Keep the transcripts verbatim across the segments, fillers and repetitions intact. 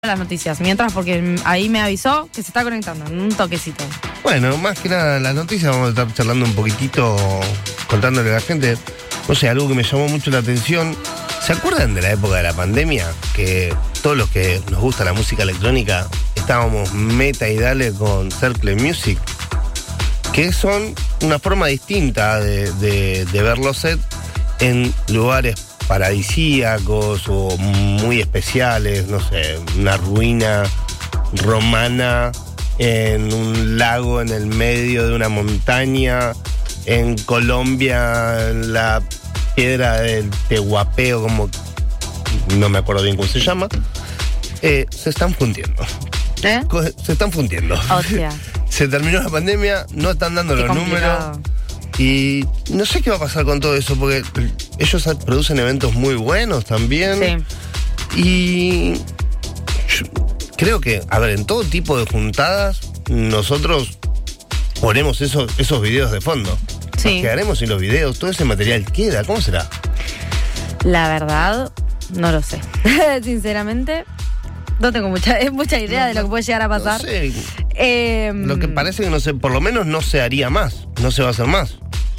las noticias, mientras, porque ahí me avisó que se está conectando en un toquecito. Bueno, más que nada las noticias vamos a estar charlando un poquitito, contándole a la gente. No sé, algo que me llamó mucho la atención. ¿Se acuerdan de la época de la pandemia? Que todos los que nos gusta la música electrónica estábamos meta y dale con Circle Music, que son una forma distinta de, de, de ver los sets en lugares paradisíacos o muy especiales, no sé, una ruina romana en un lago en el medio de una montaña, en Colombia, en la piedra del Tehuapeo, como no me acuerdo bien cómo se llama, eh, se están fundiendo. ¿Eh? Se están fundiendo. O sea. Se terminó la pandemia, no están dando Qué los complicado. números. Y no sé qué va a pasar con todo eso, porque ellos producen eventos muy buenos también. Sí. Y yo creo que, a ver, en todo tipo de juntadas, nosotros ponemos esos, esos videos de fondo. Sí. Nos quedaremos sin los videos, todo ese material queda. ¿Cómo será? La verdad, no lo sé. Sinceramente, no tengo mucha, mucha idea de lo que puede llegar a pasar. No sé. Eh, Lo que parece que no sé, por lo menos no se haría más, no se va a hacer más.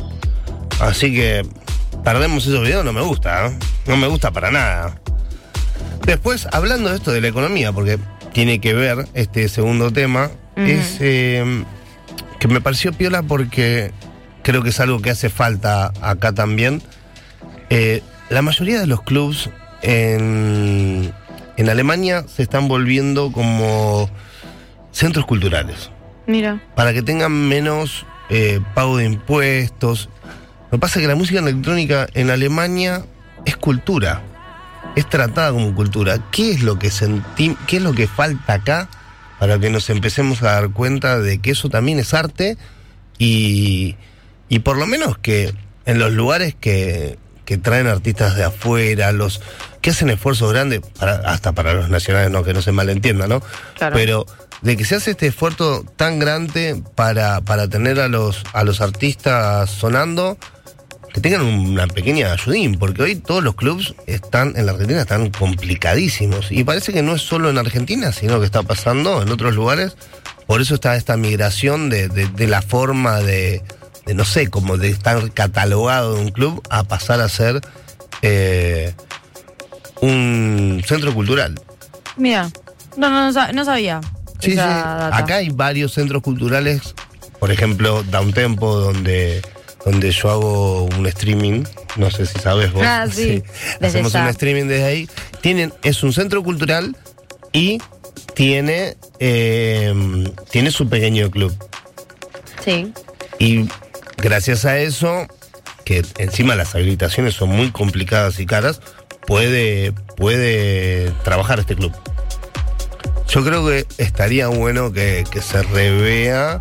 Así que perdemos esos videos, no me gusta, ¿eh? No me gusta para nada. Después, hablando de esto de la economía, porque tiene que ver este segundo tema, uh-huh. es eh, que me pareció piola porque creo que es algo que hace falta acá también. Eh, la mayoría de los clubs en, en Alemania se están volviendo como centros culturales. Mira. Para que tengan menos eh, pago de impuestos. Lo que pasa es que la música electrónica en Alemania es cultura. Es tratada como cultura. ¿Qué es lo que senti- qué es lo que falta acá para que nos empecemos a dar cuenta de que eso también es arte? Y, y por lo menos que en los lugares que, que traen artistas de afuera, los que hacen esfuerzos grandes, para, hasta para los nacionales, no, que no se malentienda, ¿no? Claro. Pero de que se hace este esfuerzo tan grande para, para tener a los, a los artistas sonando, que tengan una pequeña ayudín, porque hoy todos los clubs están en la Argentina están complicadísimos, y parece que no es solo en Argentina, sino que está pasando en otros lugares. Por eso está esta migración de, de, de la forma de, de, no sé, como de estar catalogado de un club a pasar a ser eh, un centro cultural. Mira. No, no, no, sab- no sabía. Sí, sí. esa data. Acá hay varios centros culturales, por ejemplo, Downtempo, donde, donde yo hago un streaming, no sé si sabes vos. Ah, sí, desde Hacemos ya. un streaming desde ahí. Tienen, es un centro cultural y tiene, eh, tiene su pequeño club. Sí. Y gracias a eso, que encima las habilitaciones son muy complicadas y caras, puede, puede trabajar este club. Yo creo que estaría bueno que, que se revea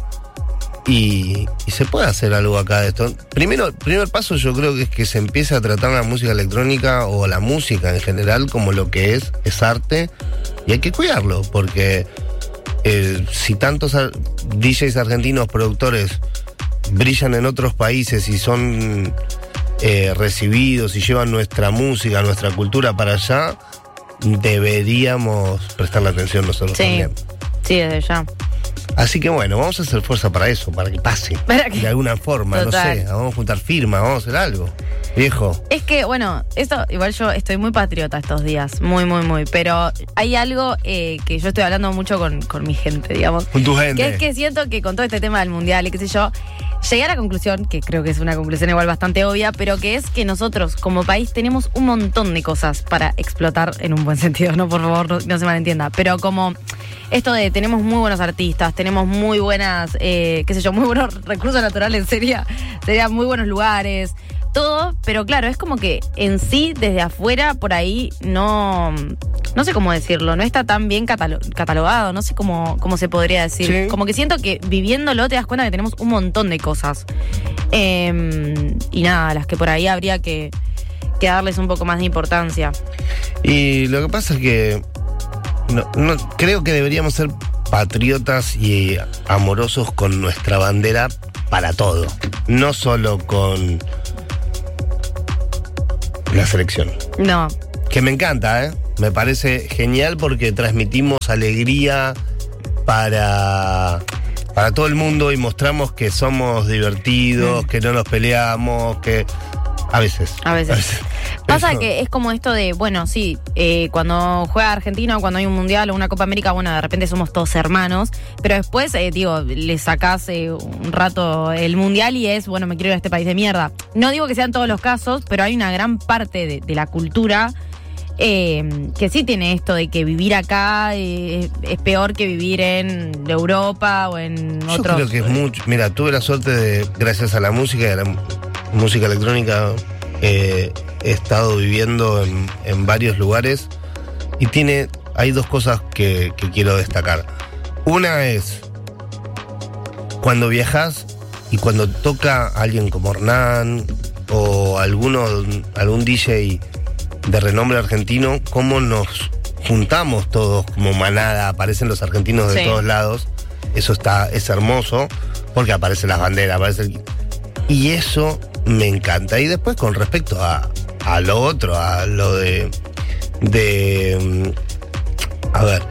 y, y se pueda hacer algo acá de esto. Primero, el primer paso yo creo que es que se empiece a tratar la música electrónica o la música en general como lo que es, es arte, y hay que cuidarlo, porque eh, si tantos ar- D Js argentinos, productores, brillan en otros países y son eh, recibidos y llevan nuestra música, nuestra cultura para allá, deberíamos prestarle atención nosotros Sí. también. Sí, desde ya. Así que bueno, vamos a hacer fuerza para eso, para que pase. Para que- De alguna forma, Total. no sé, vamos a juntar firmas, vamos a hacer algo. Viejo. Es que, bueno, esto, igual yo estoy muy patriota estos días, muy, muy, muy, pero hay algo eh, que yo estoy hablando mucho con, con mi gente, digamos. Con tu gente. Que es que siento que con todo este tema del mundial y qué sé yo, llegué a la conclusión, que creo que es una conclusión igual bastante obvia, pero que es que nosotros como país tenemos un montón de cosas para explotar en un buen sentido, no, por favor, no, no se malentienda, pero como esto de tenemos muy buenos artistas, tenemos muy buenas, eh, qué sé yo, muy buenos recursos naturales, sería, sería muy buenos lugares, todo, pero claro, es como que en sí, desde afuera, por ahí, no, no sé cómo decirlo, no está tan bien catalo- catalogado, no sé cómo, cómo se podría decir. Sí. Como que siento que viviéndolo te das cuenta que tenemos un montón de cosas. Eh, y nada, las que por ahí habría que, que darles un poco más de importancia. Y lo que pasa es que no, no, creo que deberíamos ser patriotas y amorosos con nuestra bandera para todo, no solo con la selección. No, Que me encanta, ¿eh? Me parece genial porque transmitimos alegría para, para todo el mundo y mostramos que somos divertidos, mm. que no nos peleamos, que a veces. A veces. A veces. Pasa que es como esto de, bueno, sí, eh, cuando juega Argentina o cuando hay un mundial o una Copa América, bueno, de repente somos todos hermanos, pero después, eh, digo, le sacás eh, un rato el mundial y es, bueno, me quiero ir a este país de mierda. No digo que sean todos los casos, pero hay una gran parte de, de la cultura eh, que sí tiene esto de que vivir acá eh, es peor que vivir en Europa o en Yo otros. Yo creo que es mucho. Mira, tuve la suerte de, gracias a la música y a la música electrónica, eh, he estado viviendo en, en varios lugares y tiene, hay dos cosas que, que quiero destacar. Una es cuando viajas y cuando toca alguien como Hernán o alguno, algún D J de renombre argentino, cómo nos juntamos todos como manada, aparecen los argentinos de sí. todos lados. Eso está, es hermoso porque aparecen las banderas, aparece el, y eso me encanta. Y después con respecto a, a lo otro, a lo de, de, a ver,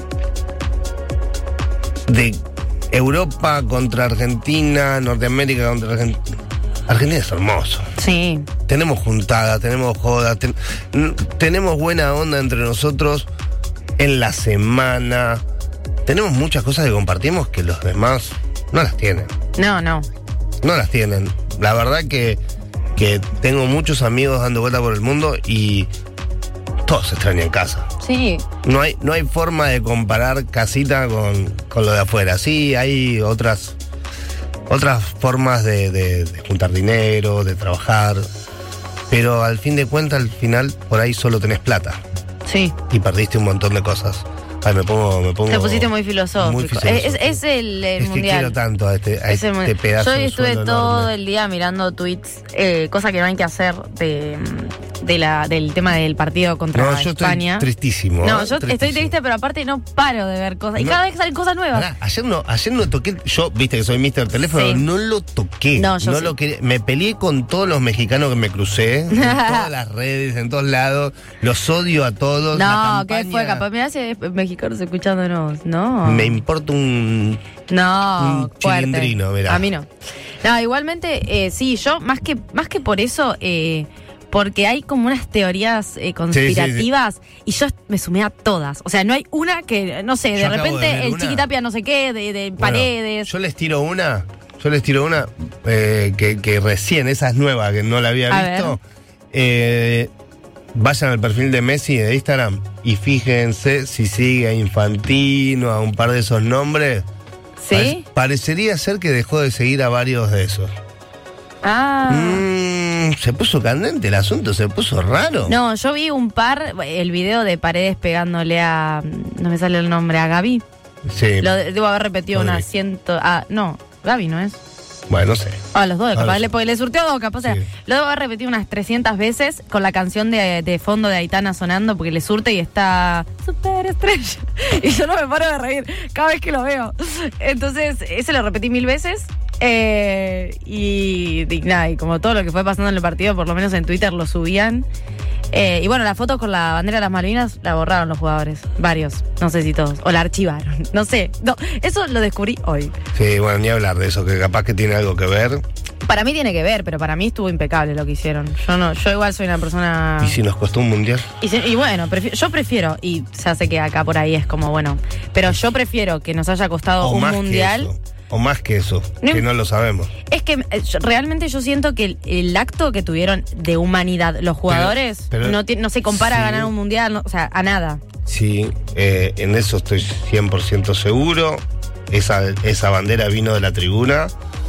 de Europa contra Argentina, Norteamérica contra Argentina. Argentina es hermoso. Sí. Tenemos juntadas, tenemos jodas, ten, tenemos buena onda entre nosotros en la semana. Tenemos muchas cosas que compartimos que los demás no las tienen. No, no. No las tienen. La verdad que, que tengo muchos amigos dando vuelta por el mundo y todos se extrañan casa. Sí. No hay, no hay forma de comparar casita con, con lo de afuera. Sí, hay otras, otras formas de, de, de juntar dinero, de trabajar, pero al fin de cuentas, al final, por ahí solo tenés plata. Sí. Y perdiste un montón de cosas. Ay, me pongo, me pongo. Te pusiste muy filosófico. Muy filosófico. Es, es el, el es mundial. Que quiero tanto a este, a este pedazo. Yo hoy estuve de todo enorme. el día mirando tweets, eh, cosa que no hay que hacer de, de la, del tema del partido contra no, yo España. Estoy tristísimo. No, ¿eh? yo tristísimo. estoy triste, pero aparte no paro de ver cosas. Y no, cada vez salen cosas nuevas. Pará, ayer no, ayer no toqué, yo, viste que soy mister Teléfono, sí. no lo toqué. No, yo no sí. lo quería. Me peleé con todos los mexicanos que me crucé, en todas las redes, en todos lados. Los odio a todos. No, campaña, ¿qué fue? Capaz, mirá si hay mexicanos escuchándonos. No. Me importa un. No, un chilindrino, mirá. A mí no. No, igualmente, eh, sí, yo más que, más que por eso, eh, porque hay como unas teorías eh, conspirativas sí, sí, sí. y yo me sumé a todas. O sea, no hay una que, no sé, de yo repente de el una. Chiquitapia no sé qué, de, de bueno, Paredes. Yo les tiro una, yo les tiro una eh, que, que recién, esa es nueva, que no la había a visto. Eh, vayan al perfil de Messi de Instagram y fíjense si sigue a Infantino, a un par de esos nombres. ¿Sí? Pare- parecería ser que dejó de seguir a varios de esos. Ah. Mm, se puso candente el asunto, se puso raro. No, yo vi un par, el video de Paredes pegándole a, no me sale el nombre, a Gaby. Sí. Lo debo haber repetido Podría. unas ciento... Ah, no, Gaby no es. Bueno, no sé. A los dos, Ah, capaz, no le, sé. porque le surtió dos, capaz. O sea, Sí. lo debo haber repetido unas trescientas veces con la canción de, de fondo de Aitana sonando porque le surte y está superestrella. Y yo no me paro de reír cada vez que lo veo. Entonces, ese lo repetí mil veces. Eh, y, y nada, y como todo lo que fue pasando en el partido, por lo menos en Twitter lo subían. Eh, y bueno, la foto con la bandera de las Malvinas la borraron los jugadores. Varios, no sé si todos. O la archivaron, no sé. No, eso lo descubrí hoy. Sí, bueno, ni hablar de eso, que capaz que tiene algo que ver. Para mí tiene que ver, pero para mí estuvo impecable lo que hicieron. Yo no, yo igual soy una persona... ¿Y si nos costó un mundial? Y, se- y bueno, prefi- yo prefiero, y ya sé que acá por ahí es como, bueno, pero yo prefiero que nos haya costado O un más mundial. que eso. O más que eso, No. que no lo sabemos. Es que eh, yo- realmente yo siento que el, el acto que tuvieron de humanidad los jugadores pero- no, ti- no se compara sí. a ganar un mundial, no- o sea, a nada. Sí, eh, en eso estoy cien por ciento seguro. Esa, esa bandera vino de la tribuna.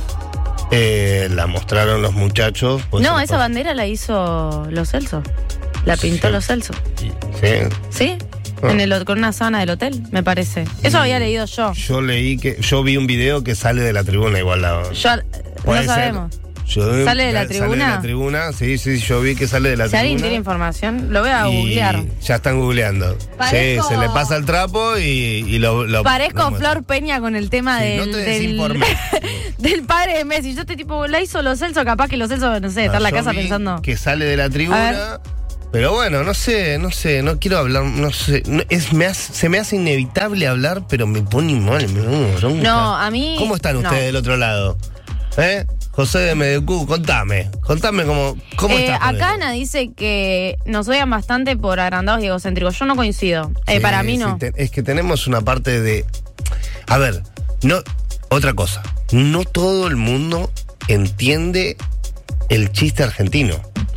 Eh, la mostraron los muchachos. pues, no, el esa pa- bandera la hizo Los Celso. La pintó Sí. Los Celso. Sí. ¿Sí? Ah. En el, con una sábana del hotel, me parece. Eso había leído yo. Yo leí que. Yo vi un video que sale de la tribuna igual. La, Yo no puede ser. sabemos. Yo- ¿Sale de la Sale de tribuna? la tribuna, sí, sí, yo vi que sale de la Si alguien tiene tribuna. información, lo voy a y googlear. ya están googleando. Parezco- Sí, se le pasa el trapo y, y lo, lo- Parezco lo muestra. Flor Peña con el tema Sí, del, no te del, desinformes. del padre de Messi. Yo te tipo, la hizo Los Celso, capaz que Los Celso, no sé, está en la Yo casa vi pensando. que sale de la tribuna Pero bueno, no sé, no sé, no quiero hablar, no sé, no, es, me hace, se me hace inevitable hablar, pero me pone mal, me pongo bronca. No, a mí... ¿Cómo están ustedes no. del otro lado? ¿Eh? José de M D Q, contame, contame cómo, cómo Eh, estás con acá eso. Ana dice que nos odian bastante por agrandados y egocéntricos. Yo no coincido. Eh, Sí, para mí sí, no. te- es que tenemos una parte de... A ver, no, otra cosa, no todo el mundo entiende el chiste argentino.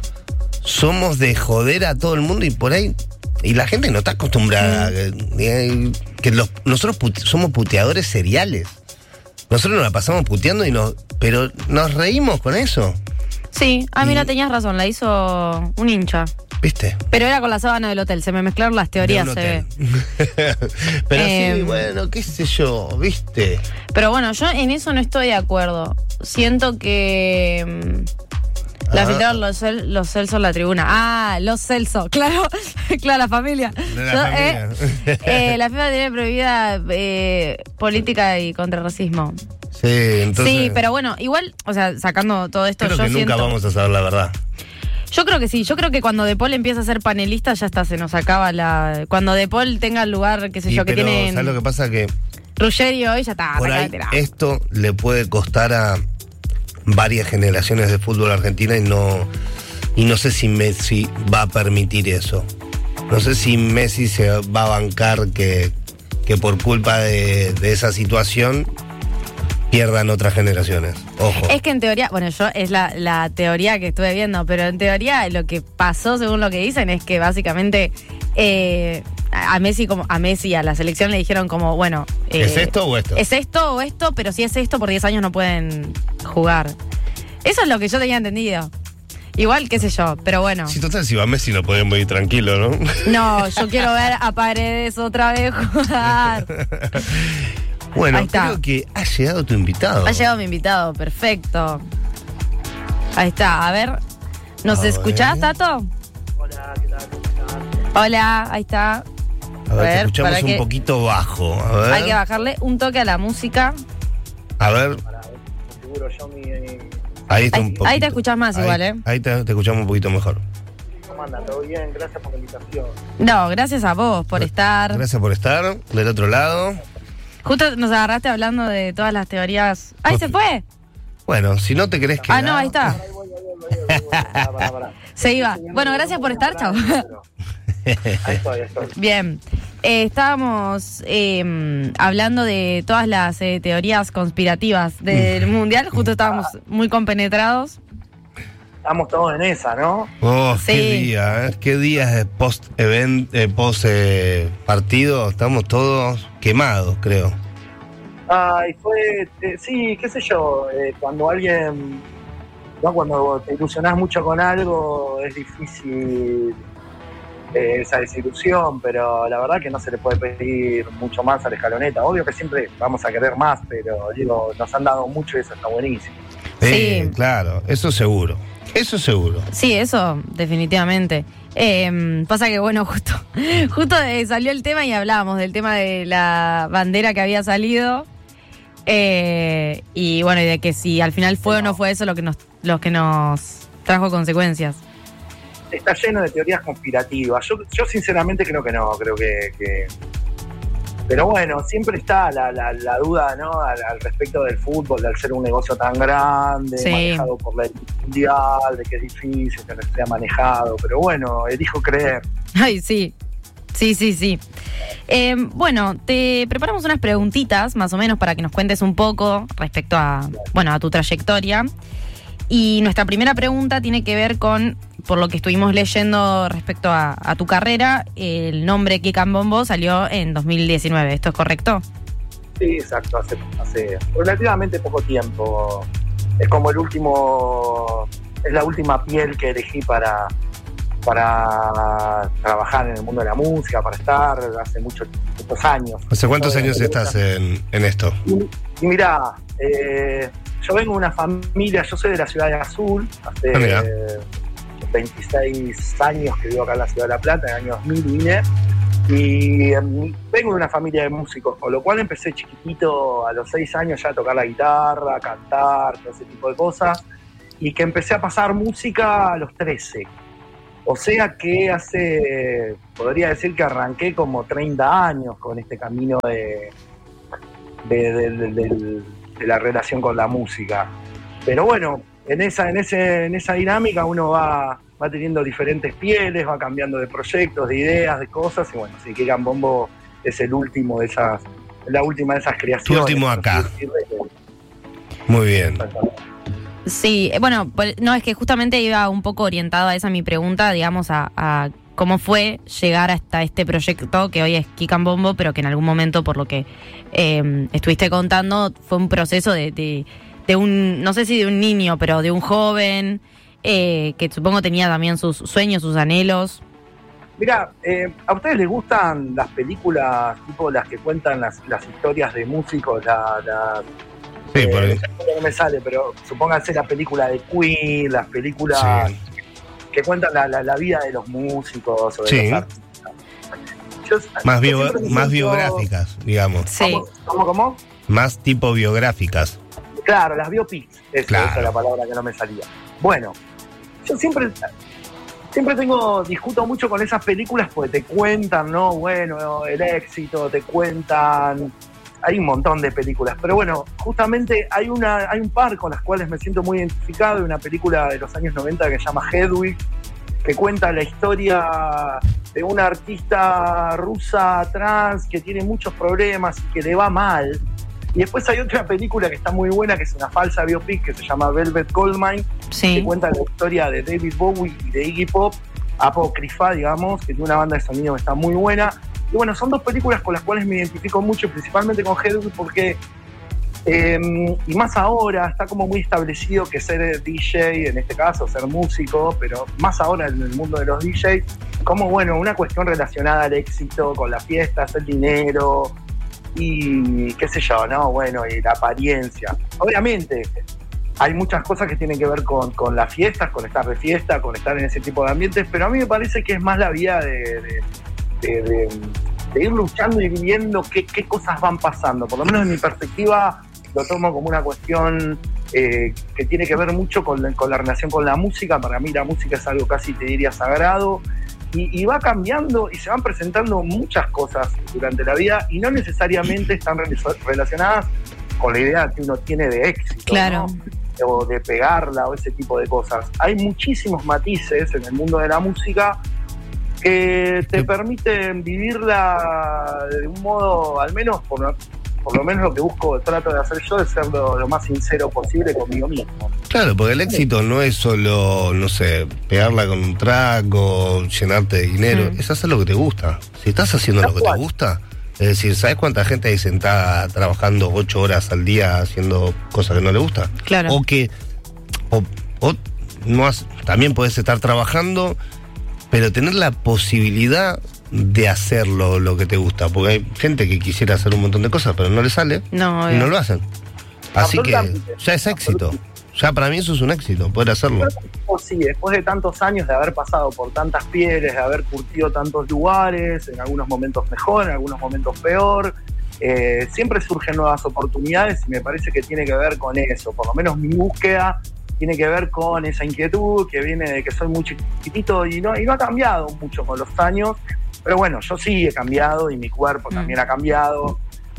Somos de joder a todo el mundo y por ahí... Y la gente no está acostumbrada a que, eh, que los, nosotros pute- somos puteadores seriales. Nosotros nos la pasamos puteando y nos... Pero nos reímos con eso, Sí, ah, mira, Y- tenías razón, la hizo un hincha. ¿viste? Pero era con la sábana del hotel, se me mezclaron las teorías, De un se ve. hotel. Pero sí, Eh, bueno, qué sé yo, ¿viste? Pero bueno, yo en eso no estoy de acuerdo. Siento que... mm, la Ah. filtraron los, cel- los Celso en la tribuna. Ah, los Celso, claro, claro, la familia. De la Yo, familia. eh, eh, la FIFA tiene prohibida eh, política y contrarracismo. Sí, entonces... Sí, pero bueno, igual, o sea, sacando todo esto, Creo yo que nunca siento... vamos a saber la verdad. Yo creo que sí, yo creo que cuando De Paul empieza a ser panelista ya está, se nos acaba la... Cuando De Paul tenga el lugar, qué sé Y yo, que pero, tienen ¿sabes lo que pasa? Que Ruggeri y ya está, por acá ahí tirado. esto le puede costar a varias generaciones de fútbol argentina y no, y no sé si Messi va a permitir eso. No sé si Messi se va a bancar que, que por culpa de, de esa situación pierdan otras generaciones. Ojo. Es que en teoría, bueno, yo es la, la teoría que estuve viendo, pero en teoría lo que pasó, según lo que dicen, es que básicamente eh, a Messi como a Messi a la selección le dijeron como, bueno, eh, ¿Es esto o esto? es esto o esto, pero si es esto por diez años no pueden jugar. Eso es lo que yo tenía entendido. Igual, qué sé yo, pero bueno. Si total, si va Messi no podemos ir tranquilo, ¿no? No, yo quiero ver a Paredes otra vez jugar. Bueno, Ahí está. creo que ha llegado tu invitado. Ha llegado mi invitado, perfecto. Ahí está, a ver. ¿Nos A escuchás, ver. Tato? Hola, ¿qué tal? ¿Cómo están? Hola, ahí está. A ver, A te ver, escuchamos para un que- poquito bajo. A ver. Hay que bajarle un toque a la música. A ver, Para ver, seguro yo mi... ahí está Ahí- un poquito. ahí te escuchás más Ahí- igual, ¿eh? Ahí te, te escuchamos un poquito mejor. ¿Cómo andan? ¿Todo bien? Gracias por la invitación. No, gracias a vos por estar. Gracias por estar del otro lado. Justo nos agarraste hablando de todas las teorías. ¡Ay, se fue! Bueno, si no te querés quedar... Ah, no, ahí está. Ahí voy, ahí voy, ahí voy, ahí voy. Pará, pará, pará. Se iba. Estoy Bueno, viendo gracias por que estar, no chao. pero- Ahí estoy, ahí estoy. Bien. Eh, estábamos eh, hablando de todas las eh, teorías conspirativas del mundial. Justo estábamos muy compenetrados. Estamos todos en esa, ¿no? Oh, Sí. qué día, ¿eh? Qué días de post event, eh, post eh, partido. Estamos todos quemados, creo. Ay, fue... eh, sí, qué sé yo, eh, cuando alguien... ¿no? Cuando te ilusionás mucho con algo es difícil eh, esa desilusión, pero la verdad que no se le puede pedir mucho más a la escaloneta. Obvio que siempre vamos a querer más, pero digo, nos han dado mucho y eso está buenísimo. Eh, Sí. claro, eso seguro. Eso seguro. Sí, eso, definitivamente. Eh, pasa que, bueno, justo, justo eh, salió el tema y hablábamos del tema de la bandera que había salido. Eh, y bueno, y de que si al final fue o no fue eso lo que nos, lo que nos trajo consecuencias. Está lleno de teorías conspirativas. Yo, yo sinceramente creo que no, creo que... que- Pero bueno, siempre está la, la, la duda, ¿no? Al, al respecto del fútbol, de al ser un negocio tan grande, Sí. manejado por la élite mundial, de que es difícil que no sea manejado. Pero bueno, elijo creer. Ay, sí. Sí, sí, sí. Eh, bueno, te preparamos unas preguntitas, más o menos, para que nos cuentes un poco respecto a, bueno, a tu trayectoria. Y nuestra primera pregunta tiene que ver con, por lo que estuvimos leyendo respecto a, a tu carrera, el nombre Kikan Bombo salió en dos mil diecinueve, ¿esto es correcto? Sí, exacto, hace, hace relativamente poco tiempo. Es como el último, es la última piel que elegí para, para trabajar en el mundo de la música, para estar hace muchos, muchos años. ¿Hace cuántos Soy- años estás en, en esto? Y, y mirá, eh, yo vengo de una familia, yo soy de la ciudad de Azul, hace Ah, mirá. eh, veintiséis años que vivo acá en la ciudad de La Plata, en el año dos mil vine, y eh, vengo de una familia de músicos, con lo cual empecé chiquitito, a los seis años ya a tocar la guitarra, a cantar, todo ese tipo de cosas, y que empecé a pasar música a los trece. O sea que hace, podría decir que arranqué como treinta años con este camino de, de, de, de, de, de la relación con la música. Pero bueno, en esa, en ese, en esa dinámica uno va, va teniendo diferentes pieles, va cambiando de proyectos, de ideas, de cosas, y bueno, sí, Kikan Bombo es el último de esas, la última de esas creaciones. Tu último acá. Muy bien. Sí, bueno, no, es que justamente iba un poco orientado a esa mi pregunta, digamos, a, a cómo fue llegar hasta este proyecto que hoy es Kikan Bombo, pero que en algún momento, por lo que eh, estuviste contando, fue un proceso de, de, de un, no sé si de un niño, pero de un joven, eh, que supongo tenía también sus sueños, sus anhelos. Mira, eh, ¿a ustedes les gustan las películas tipo las que cuentan las, las historias de músicos, la... la Sí, eh, por ahí. no me sale, pero supónganse la película de Queen, las películas Sí. que cuentan la, la, la vida de los músicos o de Sí. los artistas. Yo- Más, yo bio- siempre me más siento- biográficas, digamos. Sí. ¿Cómo, cómo, cómo? Más tipo biográficas. Claro, las biopics, esa, Claro. esa es la palabra que no me salía. Bueno, yo siempre, siempre tengo, discuto mucho con esas películas porque te cuentan, ¿no? Bueno, el éxito, te cuentan, hay un montón de películas, pero bueno, justamente hay una, hay un par con las cuales me siento muy identificado, una película de los años noventa que se llama Hedwig, que cuenta la historia de una artista rusa trans que tiene muchos problemas y que le va mal. Y después hay otra película que está muy buena, que es una falsa biopic, que se llama Velvet Goldmine, que Sí. cuenta la historia de David Bowie y de Iggy Pop, apócrifa, digamos, que tiene una banda de sonido que está muy buena. Y bueno, son dos películas con las cuales me identifico mucho, principalmente con Hedwig, porque, eh, y más ahora, está como muy establecido que ser D J, en este caso, ser músico, pero más ahora en el mundo de los D Js, como, bueno, una cuestión relacionada al éxito, con las fiestas, el dinero, y qué sé yo, ¿no? Bueno, y la apariencia. Obviamente, hay muchas cosas que tienen que ver con, con las fiestas, con estar de fiesta, con estar en ese tipo de ambientes, pero a mí me parece que es más la vida de, de, de, de, de ir luchando y viviendo qué, qué cosas van pasando. Por lo menos en mi perspectiva lo tomo como una cuestión eh, que tiene que ver mucho con la, con la relación con la música. Para mí la música es algo casi, te diría, sagrado. Y, y va cambiando y se van presentando muchas cosas durante la vida y no necesariamente están relacionadas con la idea que uno tiene de éxito, Claro. ¿no? O de pegarla o ese tipo de cosas. Hay muchísimos matices en el mundo de la música que te permiten vivirla de un modo, al menos por, por lo menos lo que busco, trato de hacer yo, es ser lo, lo más sincero posible conmigo mismo. Claro, porque el éxito no es solo, no sé, pegarla con un track o llenarte de dinero, Mm. es hacer lo que te gusta. Si estás haciendo Tal lo que cual. te gusta, es decir, ¿sabes cuánta gente hay sentada trabajando ocho horas al día haciendo cosas que no le gusta? Claro. O que, o, o no has- también puedes estar trabajando, pero tener la posibilidad de hacerlo lo que te gusta, porque hay gente que quisiera hacer un montón de cosas, pero no le sale No, y obvio. no lo hacen. Así que Absolutamente. ya es éxito. Ya para mí eso es un éxito, poder hacerlo. Oh, sí, después de tantos años de haber pasado por tantas pieles, de haber curtido tantos lugares, en algunos momentos mejor, en algunos momentos peor, eh, siempre surgen nuevas oportunidades y me parece que tiene que ver con eso. Por lo menos mi búsqueda tiene que ver con esa inquietud que viene de que soy muy chiquitito y no, y no ha cambiado mucho con los años. Pero bueno, yo sí he cambiado y mi cuerpo Mm. también ha cambiado.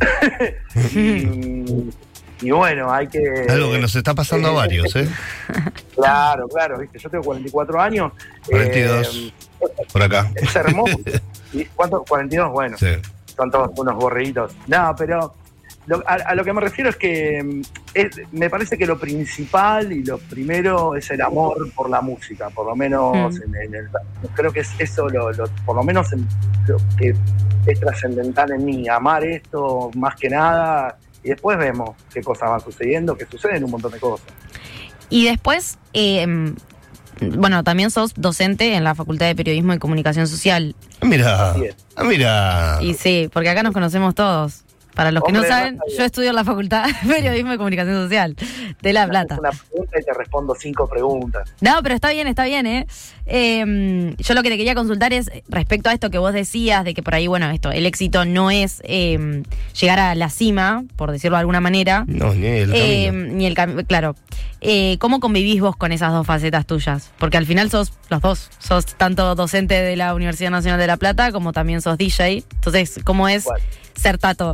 y, y bueno, hay que... Algo que nos está pasando a varios, ¿eh? Claro, claro, viste, yo tengo cuarenta y cuatro años. cuarenta y dos, eh, por acá. es hermoso. ¿Y ¿Cuántos? cuarenta y dos, bueno, Sí. son todos unos borreguitos. No, pero lo- a, a lo que me refiero es que mm, es- me parece que lo principal y lo primero es el amor por la música, por lo menos Mm. en, en el, creo que es eso, lo, lo- por lo menos en- lo que es trascendental en mí, amar esto más que nada. Y después vemos qué cosas van sucediendo, que suceden un montón de cosas. Y después, eh, bueno, también sos docente en la Facultad de Periodismo y Comunicación Social. Ah, mira, Así es. ah, mira. Y sí, porque acá nos conocemos todos. Para los que Hombre, no saben, no sabía. yo estudio en la Facultad de Periodismo y Comunicación Social de La Plata. Haces una pregunta y te respondo cinco preguntas. No, pero está bien, está bien, ¿eh? Eh, yo lo que te quería consultar es respecto a esto que vos decías, de que por ahí, bueno, esto, el éxito no es eh, llegar a la cima, por decirlo de alguna manera. No, ni el Eh, camino. ni el camino, claro. Eh, ¿Cómo convivís vos con esas dos facetas tuyas? Porque al final sos los dos. Sos tanto docente de la Universidad Nacional de La Plata como también sos D J. Entonces, ¿cómo es Bueno. ser Tato?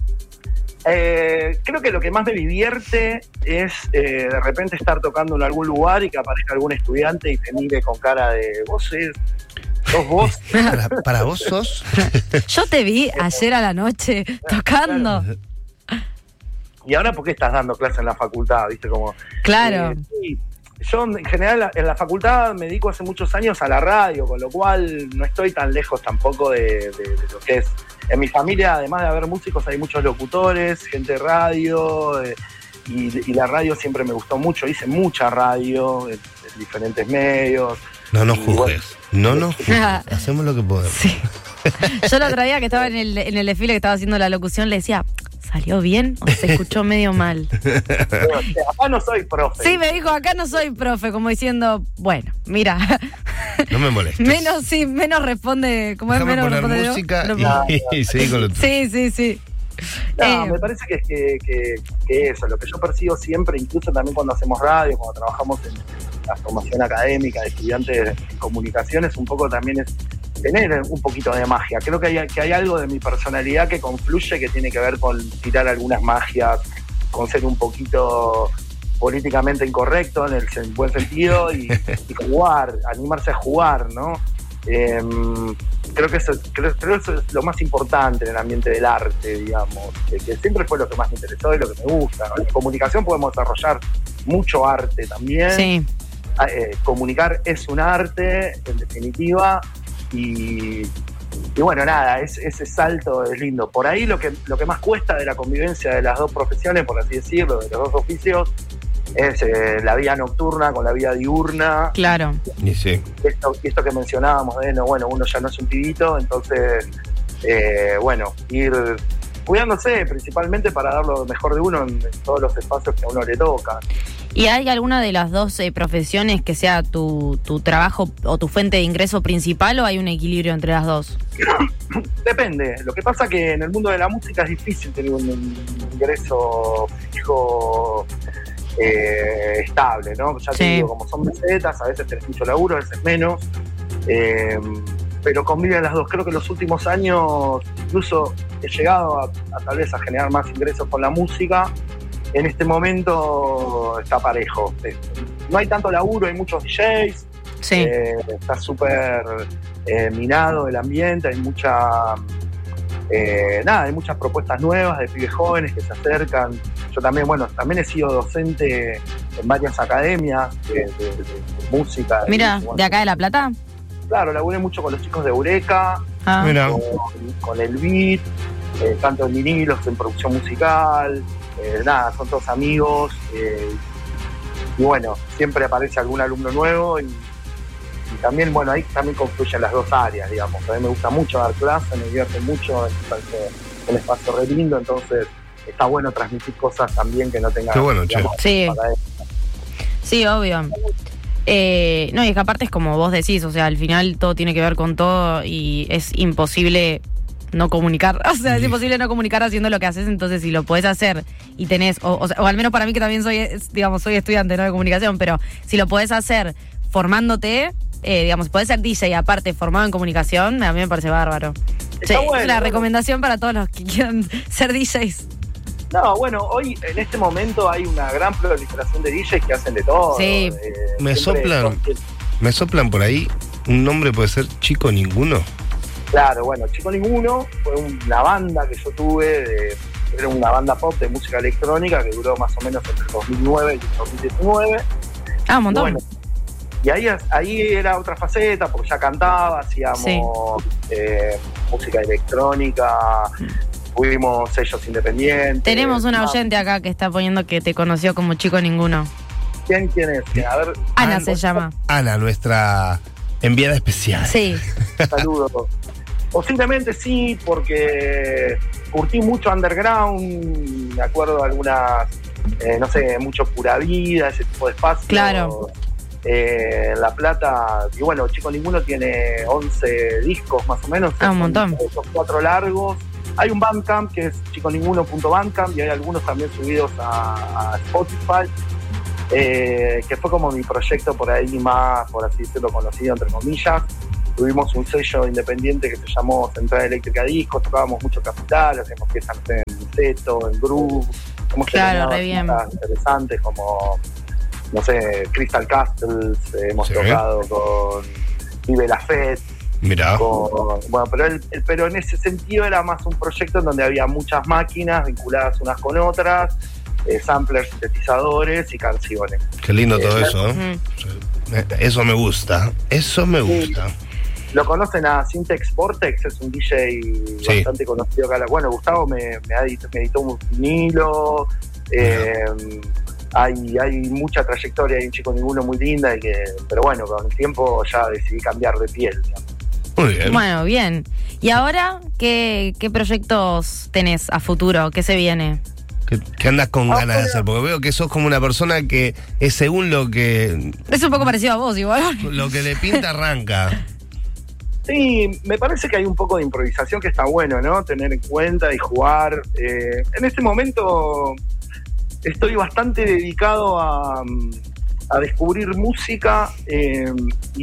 Eh, creo que lo que más me divierte es eh, de repente estar tocando en algún lugar y que aparezca algún estudiante y te mire con cara de vos es, sos vos. Para, para vos sos. Yo te vi ayer a la noche tocando. Y ahora, ¿por qué estás dando clase en la facultad? ¿Viste? Como, Claro. eh, sí. Yo, en general, en la facultad me dedico hace muchos años a la radio, con lo cual no estoy tan lejos tampoco de, de, de lo que es. En mi familia, además de haber músicos, hay muchos locutores, gente de radio, eh, y, y la radio siempre me gustó mucho. Hice mucha radio en, en diferentes medios. No nos Y juzgues. bueno. No nos juzgues. Hacemos lo que podemos. Sí. Yo el otro día que estaba en el, en el desfile que estaba haciendo la locución le decía, ¿salió bien o se escuchó medio mal? Pero, o sea, acá no soy profe. Sí, me dijo, acá no soy profe, como diciendo, bueno, mira, No me molestes. menos, sí, menos responde, como es Déjame menos poner responde yo, música no y, puedo. y seguí con lo tuyo. Sí, sí, sí. No, Eh, me parece que, que, que, que eso, lo que yo percibo siempre, incluso también cuando hacemos radio, cuando trabajamos en la formación académica de estudiantes en comunicaciones, un poco también es tener un poquito de magia. Creo que hay, que hay algo de mi personalidad que confluye, que tiene que ver con tirar algunas magias, con ser un poquito políticamente incorrecto en el sen- buen sentido y, y jugar, animarse a jugar, ¿no? Eh, creo que eso, creo, creo eso es lo más importante en el ambiente del arte, digamos, que, que siempre fue lo que más me interesó y lo que me gusta, ¿no? En comunicación podemos desarrollar mucho arte también. sí. Eh, comunicar es un arte, en definitiva, y, y bueno, nada, es, ese salto es lindo. Por ahí lo que, lo que más cuesta de la convivencia de las dos profesiones, por así decirlo, de los dos oficios, es eh, la vida nocturna con la vida diurna. Claro. Y sí. Y esto, y esto que mencionábamos, de no, bueno, uno ya no es un pibito, entonces, eh, bueno, ir cuidándose principalmente para dar lo mejor de uno en, en todos los espacios que a uno le toca. ¿Y hay alguna de las dos eh, profesiones que sea tu, tu trabajo o tu fuente de ingreso principal o hay un equilibrio entre las dos? Depende. Lo que pasa que en el mundo de la música es difícil tener un, un ingreso fijo eh, estable, ¿no? Ya te Sí. digo, como son mesetas, a veces tenés mucho laburo, a veces menos. Eh, pero conviven las dos. Creo que en los últimos años incluso he llegado a, a tal vez a generar más ingresos con la música. En este momento está parejo. Eh, No hay tanto laburo, hay muchos D Js. Sí. Eh, está súper eh, minado el ambiente, hay mucha eh, nada, hay muchas propuestas nuevas de pibes jóvenes que se acercan. Yo también, bueno, también he sido docente en varias academias de, de- de- de música. de- Mira, bueno, ¿de acá de La Plata? Claro, laburé mucho con los chicos de Eureka, Ah. Mira. con, con el beat, eh, tanto en vinilos, en producción musical, eh, nada, son todos amigos. eh, y bueno, siempre aparece algún alumno nuevo y, y también, bueno, ahí también confluyen las dos áreas, digamos. A mí me gusta mucho dar clases, me divierte mucho, es un espacio re lindo, entonces está bueno transmitir cosas también que no tengan... Qué bueno, digamos, Sí. para él. Sí, obvio. Eh, no, y es que aparte es como vos decís, o sea, al final todo tiene que ver con todo y es imposible no comunicar, o sea, es Sí. imposible no comunicar haciendo lo que haces, entonces si lo podés hacer y tenés, o, o, sea, o al menos para mí que también soy, es, digamos, soy estudiante, ¿no?, de comunicación, pero si lo podés hacer formándote, eh, digamos, podés ser D J y aparte formado en comunicación, a mí me parece bárbaro. Está Sí, bueno, es la bueno. recomendación para todos los que quieran ser D Js. No, bueno, hoy en este momento hay una gran proliferación de D Js que hacen de todo. Sí. eh, Me siempre soplan. son- Me soplan por ahí. Un nombre puede ser Chico Ninguno. Claro, bueno, Chico Ninguno fue una banda que yo tuve, de- era una banda pop de música electrónica que duró más o menos entre el dos mil nueve y el dos mil diecinueve. Ah, un montón. Bueno, y ahí, ahí era otra faceta, porque ya cantaba, hacíamos Sí. eh, música electrónica, fuimos sellos independientes. Tenemos una Ah, oyente acá que está poniendo que te conoció como Chico Ninguno. ¿Quién, quién es? A ver, Ana Ah, se llama. Ana, nuestra enviada especial. Sí. saludos. Posiblemente sí, porque curtí mucho underground, me acuerdo de algunas, eh, no sé, mucho Pura Vida, ese tipo de espacios. Claro. Eh, La Plata, y bueno, Chico Ninguno tiene once discos más o menos. Ah, un montón. Son cuatro largos. Hay un Bandcamp que es chico ninguno punto bandcamp y hay algunos también subidos a, a Spotify, eh, que fue como mi proyecto por ahí más, por así decirlo, conocido entre comillas. Tuvimos un sello independiente que se llamó Central Eléctrica Discos, tocábamos mucho Capital, hacíamos piezas en Seto, en Groove, hemos claro, re bien. interesantes como, no sé, Crystal Castles, eh, hemos sí. tocado con Vive la Fed. Mirá. Con, bueno, pero, el, el, pero en ese sentido era más un proyecto en donde había muchas máquinas vinculadas unas con otras, eh, samplers, sintetizadores y canciones. Qué lindo todo eh, eso, ¿eh? Uh-huh. Eso me gusta, eso me gusta. Sí. Lo conocen a Syntex Vortex, es un D J sí. bastante conocido acá. Bueno, Gustavo me, me, editó, me editó un vinilo. Eh, hay, hay mucha trayectoria, hay un Chico Ninguno muy linda, y que, pero bueno, con el tiempo ya decidí cambiar de piel, digamos. Muy bien. Bueno, bien. ¿Y ahora qué, qué proyectos tenés a futuro? ¿Qué se viene? ¿Qué, qué andas con Ah, ganas de bueno. hacer? Porque veo que sos como una persona que es según lo que Es un poco parecido a vos, igual. lo que le pinta arranca. Sí, me parece que hay un poco de improvisación que está bueno, ¿no? Tener en cuenta y jugar. Eh, en este momento estoy bastante dedicado a, a descubrir música eh,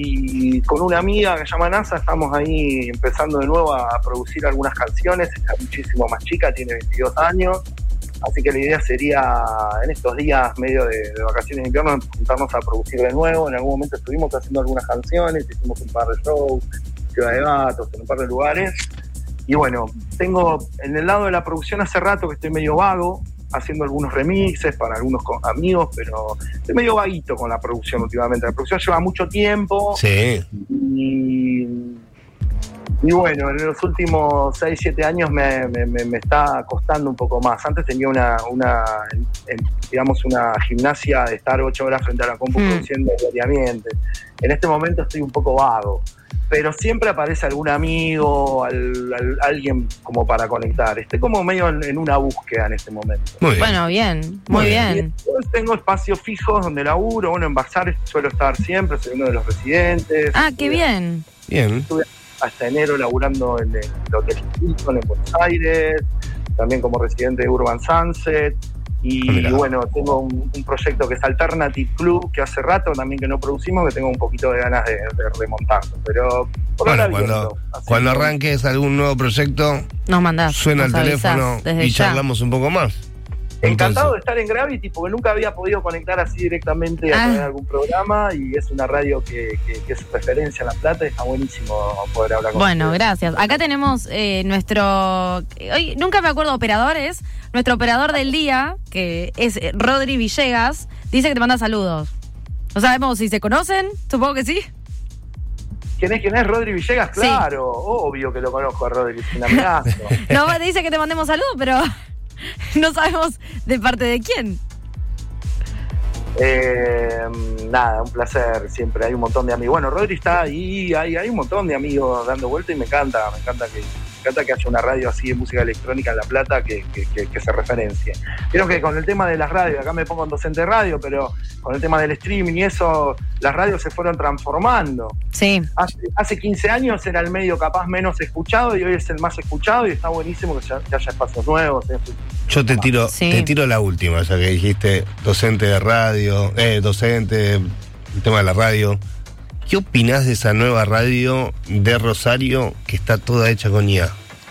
y con una amiga que se llama NASA estamos ahí empezando de nuevo a producir algunas canciones. Está muchísimo más chica, tiene veintidós años, así que la idea sería en estos días medio de, de vacaciones de invierno juntarnos a producir de nuevo. En algún momento estuvimos haciendo algunas canciones, hicimos un par de shows, Ciudad de Gatos, en un par de lugares. Y bueno, tengo en el lado de la producción hace rato que estoy medio vago, haciendo algunos remixes para algunos amigos, pero estoy medio vaguito con la producción últimamente. La producción lleva mucho tiempo. Sí. Y, y bueno, en los últimos seis, siete años me, me, me está costando un poco más. Antes tenía una, una digamos, una gimnasia de estar ocho horas frente a la compu mm. produciendo diariamente. En este momento estoy un poco vago, pero siempre aparece algún amigo, al, al, alguien como para conectar. Estoy como medio en, en una búsqueda en este momento. Muy bien. Bueno, bien, muy, muy bien. bien. Después tengo espacios fijos donde laburo. Bueno, en Bazares suelo estar siempre, soy uno de los residentes. Ah, qué bien. Bien. Estuve hasta enero laburando en el Hotel Hilton en Buenos Aires, también como residente de Urban Sunset. Y, y bueno, tengo un, un proyecto que es Alternative Club, que hace rato también que no producimos, que tengo un poquito de ganas de, de remontarlo. Pero por bueno, ahora cuando, viendo, cuando arranques algún nuevo proyecto, nos mandás, suena nos el teléfono y ya. charlamos un poco más. Encantado Entonces. de estar en Gravity, porque nunca había podido conectar así directamente a través de algún programa, y es una radio que, que, que es referencia en La Plata, y está buenísimo poder hablar con Bueno, ustedes. gracias. Acá tenemos eh, nuestro, hoy nunca me acuerdo operadores, nuestro operador del día, que es Rodri Villegas, dice que te manda saludos. No sabemos si se conocen, supongo que sí. ¿Quién es? ¿Quién es? Rodri Villegas, Sí. Claro, obvio que lo conozco a Rodri, es un amigazo. No, te dice que te mandemos saludos, pero no sabemos de parte de quién. Eh, nada, un placer, siempre hay un montón de amigos. Bueno, Rodri está ahí, hay, hay un montón de amigos dando vuelta, y me encanta, me encanta que, me encanta que haya una radio así de música electrónica en La Plata que, que, que, que se referencie. Creo que con el tema de las radios, acá me pongo en docente de radio, pero con el tema del streaming y eso, las radios se fueron transformando. Sí. Hace, hace quince años era el medio capaz menos escuchado, y hoy es el más escuchado, y está buenísimo que, ya, que haya espacios nuevos. ¿eh? Yo te tiro, Sí. te tiro la última, ya que dijiste docente de radio, eh, docente, el tema de la radio. ¿Qué opinás de esa nueva radio de Rosario que está toda hecha con I A?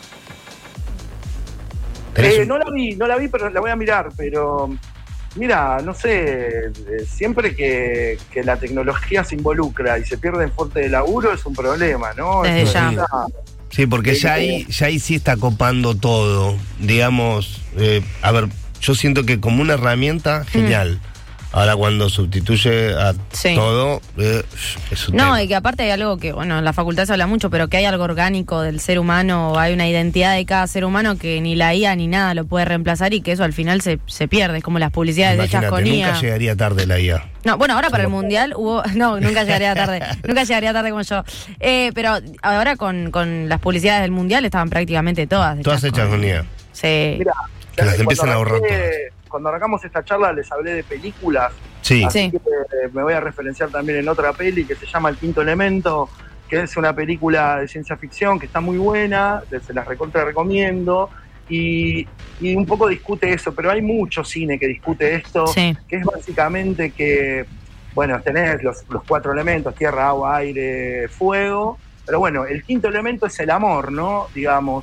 Eh, un... no la vi, no la vi, pero la voy a mirar, pero mira, no sé, eh, siempre que, que la tecnología se involucra y se pierde en fuente de laburo es un problema, ¿no? Desde Eso ya. es una- Sí, porque ya ahí, ya ahí sí está copando todo, digamos, eh, a ver, yo siento que como una herramienta, genial. Ahora cuando sustituye a Sí. todo, eh, es un No, tema. y que aparte hay algo que, bueno, en la facultad se habla mucho, pero que hay algo orgánico del ser humano, hay una identidad de cada ser humano que ni la I A ni nada lo puede reemplazar, y que eso al final se, se pierde, es como las publicidades hechas Imagínate, con I A. nunca llegaría tarde la I A. No, bueno, ahora para el Mundial hubo... No, nunca llegaría tarde. Nunca llegaría tarde como yo. Eh, pero ahora con, con las publicidades del Mundial estaban prácticamente todas. Todas hechas con I A. Sí. Mira, Que las empiezan a ahorrar arranqué, cuando arrancamos esta charla les hablé de películas. Sí. Así Sí. que eh, me voy a referenciar también en otra peli que se llama El Quinto Elemento, que es una película de ciencia ficción que está muy buena, se las recontra recomiendo, y, y un poco discute eso, pero hay mucho cine que discute esto, Sí. que es básicamente que, bueno, tenés los, los cuatro elementos, tierra, agua, aire, fuego, pero bueno, el quinto elemento es el amor, ¿no? Digamos,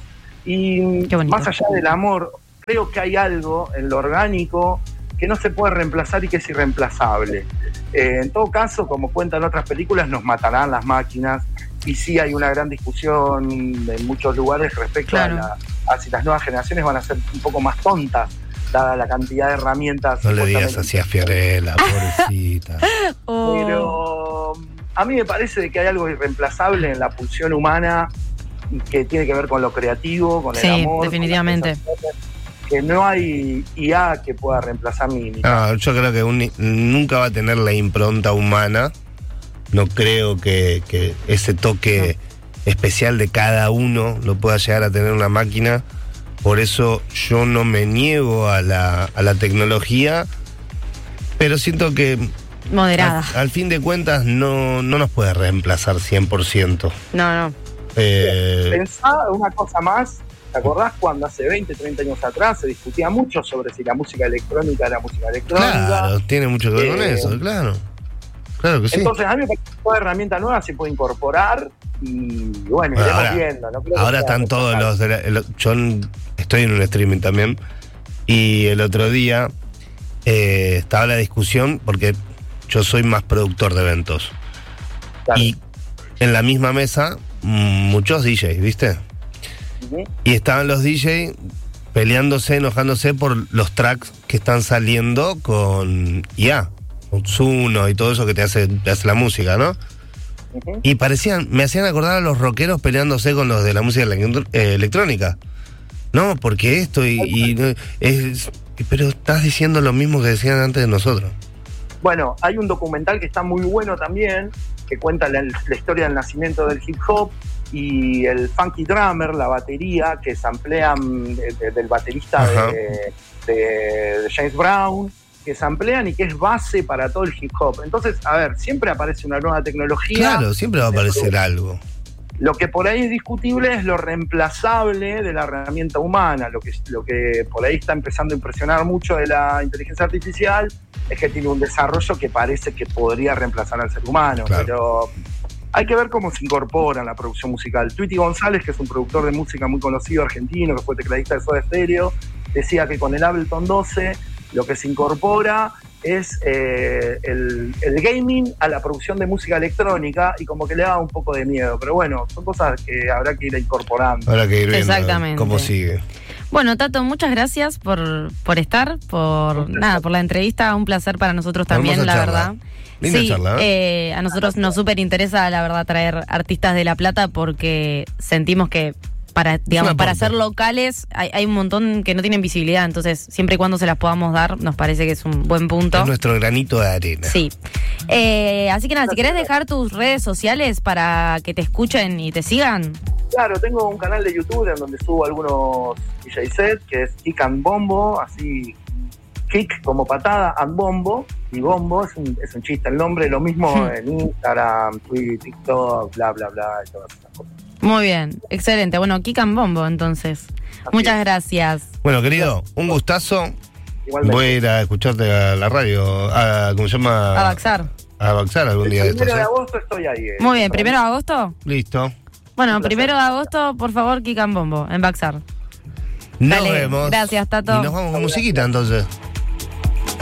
y Qué bonito. más allá del amor, creo que hay algo en lo orgánico que no se puede reemplazar y que es irreemplazable. Eh, en todo caso, como cuentan otras películas, nos matarán las máquinas, y sí hay una gran discusión en muchos lugares respecto Claro. a, la, a si las nuevas generaciones van a ser un poco más tontas, dada la cantidad de herramientas. No le digas supuestamente. así a Fiorella, pobrecita. Oh. Pero a mí me parece que hay algo irreemplazable en la pulsión humana que tiene que ver con lo creativo, con Sí, el amor. con definitivamente. las sensaciones, que no hay I A que pueda reemplazar mi mi- No, yo creo que un- nunca va a tener la impronta humana. No creo que, que ese toque especial de cada uno lo pueda llegar a tener una máquina. Por eso yo no me niego a la, a la tecnología, pero siento que Moderada. al, al fin de cuentas no, no nos puede reemplazar cien por ciento. No, no. Eh, Pensá una cosa más, ¿te acordás cuando hace veinte, treinta años atrás se discutía mucho sobre si la música electrónica era música electrónica? claro, tiene mucho que ver con Eh, eso, claro. Claro que sí. Entonces a mí me parece que toda herramienta nueva se puede incorporar y bueno, Bueno, iremos ahora- viendo. No creo que Ahora sea están todos los... necesario. de la- el- yo n- estoy en un streaming también, y el otro día eh, estaba la discusión, porque yo soy más productor de eventos. Claro. Y en la misma mesa, mm, muchos D Js, ¿viste? Ujú. Y estaban los D Js peleándose, enojándose por los tracks que están saliendo con I A, con Zuno y todo eso que te hace, te hace la música, ¿no? Ujú. Y parecían, me hacían acordar a los rockeros peleándose con los de la música electro- eh, electrónica. No, porque esto y, y no, es, pero estás diciendo lo mismo que decían antes de nosotros. Bueno, hay un documental que está muy bueno también, que cuenta la, la historia del nacimiento del hip hop y el funky drummer, la batería, que samplean de- de- del baterista Ajá. de, de- de James Brown, que samplean y que es base para todo el hip hop. Entonces, a ver, siempre aparece una nueva tecnología. Claro, siempre va a aparecer algo. Lo que por ahí es discutible es lo reemplazable de la herramienta humana. Lo que, lo que por ahí está empezando a impresionar mucho de la inteligencia artificial es que tiene un desarrollo que parece que podría reemplazar al ser humano. Claro. Pero hay que ver cómo se incorpora en la producción musical. Tweety González, que es un productor de música muy conocido argentino, que fue tecladista de Soda Stereo, decía que con el Ableton doce lo que se incorpora es eh, el, el gaming a la producción de música electrónica, y como que le da un poco de miedo. Pero bueno, son cosas que habrá que ir incorporando. Habrá que ir viendo Exactamente. cómo sigue. Bueno, Tato, muchas gracias por, por estar, por nada, por la entrevista. Un placer para nosotros también, Hermosa la charla. verdad. Linda Sí, charla, ¿eh? eh, a nosotros nos súper interesa, la verdad, traer artistas de La Plata porque sentimos que para, digamos, un para aporte. ser locales hay, hay un montón que no tienen visibilidad, entonces siempre y cuando se las podamos dar, nos parece que es un buen punto. Es nuestro granito de arena. Sí. Eh, así que nada, si querés dejar tus redes sociales para que te escuchen y te sigan. Claro, tengo un canal de YouTube en donde subo algunos D J sets, que es Kick and Bombo, así, kick como patada, and bombo, y bombo es un, es un chiste el nombre, lo mismo Hmm. en Instagram, Twitter, TikTok, bla, bla, bla, y todas esas cosas. Muy bien, excelente. Bueno, Kikan Bombo, entonces. Así Muchas es. gracias. Bueno, querido, un gustazo. Igualmente. Voy a ir a escucharte a la radio, a, ¿cómo se llama? A Baxar. A Baxar algún día de El estos. primero de ¿eh? agosto estoy ahí. eh. Muy bien, ¿primero de agosto? Listo. Bueno, Un placer. primero de agosto, por favor, Kikan Bombo, en Baxar. Nos Dale, vemos. gracias, Tato. Y nos vamos con musiquita entonces.